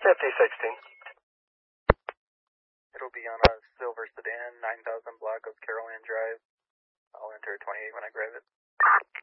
It'll be on a silver sedan, 9000 block of Carol Ann Drive. I'll enter 28 when I grab it.